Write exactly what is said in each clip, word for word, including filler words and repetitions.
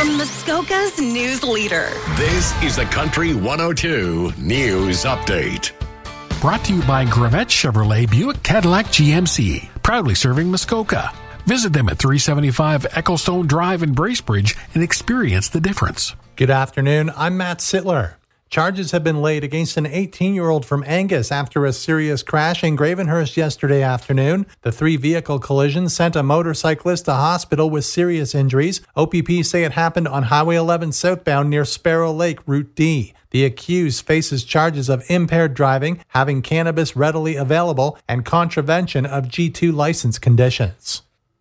from Muskoka's news leader. This is the Country one oh two News Update. Brought to you by Gravette Chevrolet Buick Cadillac G M C, proudly serving Muskoka. Visit them at three seventy-five Ecclestone Drive in Bracebridge and experience the difference. Good afternoon, I'm Matt Sittler. Charges have been laid against an eighteen-year-old from Angus after a serious crash in Gravenhurst yesterday afternoon. The three-vehicle collision sent a motorcyclist to hospital with serious injuries. O P P say it happened on Highway eleven southbound near Sparrow Lake, Route D. The accused faces charges of impaired driving, having cannabis readily available, and contravention of G two license conditions.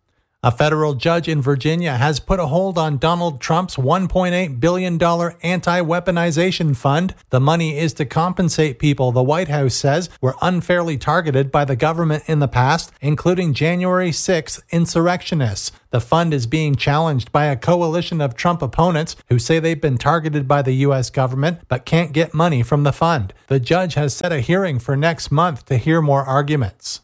A federal judge in Virginia has put a hold on Donald Trump's one point eight billion dollars anti-weaponization fund. The money is to compensate people the White House says were unfairly targeted by the government in the past, including January sixth insurrectionists. The fund is being challenged by a coalition of Trump opponents who say they've been targeted by the U S government but can't get money from the fund. The judge has set a hearing for next month to hear more arguments.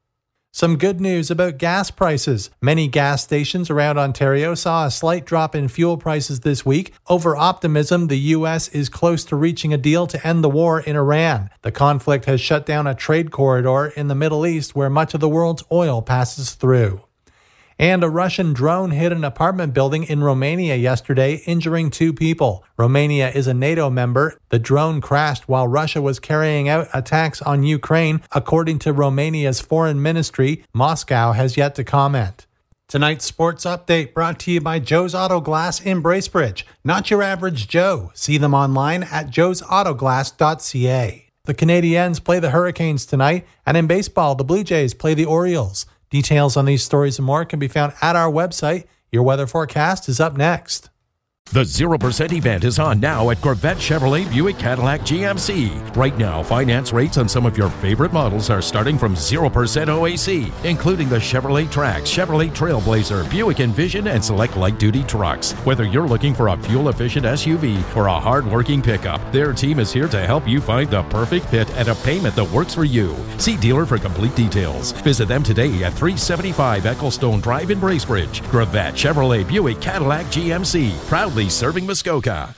Some good news about gas prices. Many gas stations around Ontario saw a slight drop in fuel prices this week. Over optimism, the U S is close to reaching a deal to end the war in Iran. The conflict has shut down a trade corridor in the Middle East where much of the world's oil passes through. And a Russian drone hit an apartment building in Romania yesterday, injuring two people. Romania is a NATO member. The drone crashed while Russia was carrying out attacks on Ukraine, according to Romania's foreign ministry. Moscow has yet to comment. Tonight's sports update brought to you by Joe's Auto Glass in Bracebridge. Not your average Joe. See them online at joes auto glass dot c a. The Canadiens play the Hurricanes tonight, and in baseball, the Blue Jays play the Orioles. Details on these stories and more can be found at our website. Your weather forecast is up next. The zero percent event is on now at Gravette Chevrolet Buick Cadillac G M C. Right now, finance rates on some of your favorite models are starting from zero percent O A C, including the Chevrolet Trax, Chevrolet Trailblazer, Buick Envision, and select light-duty trucks. Whether you're looking for a fuel-efficient S U V or a hard-working pickup, their team is here to help you find the perfect fit at a payment that works for you. See dealer for complete details. Visit them today at three seventy-five Ecclestone Drive in Bracebridge. Gravette Chevrolet Buick Cadillac G M C, proudly serving Muskoka.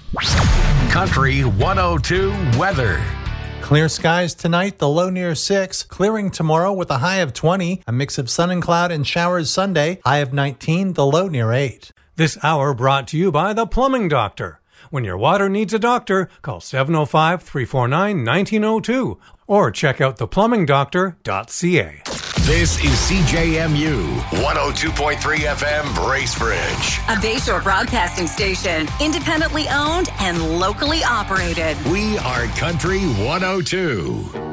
Country one oh two weather. Clear skies tonight, the low near six. Clearing tomorrow with a high of twenty. A mix of sun and cloud and showers Sunday. High of nineteen, the low near eight. This hour brought to you by The Plumbing Doctor. When your water needs a doctor, call seven oh five, three four nine, one nine oh two or check out the plumbing doctor dot c a. This is C J M U one oh two point three F M Bracebridge. A Bayshore broadcasting station, independently owned and locally operated. We are Country one oh two.